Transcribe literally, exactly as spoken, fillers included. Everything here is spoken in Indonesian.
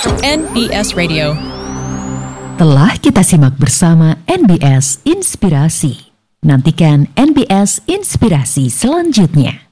N B S Radio. Telah kita simak bersama N B S Inspirasi. Nantikan N B S Inspirasi selanjutnya.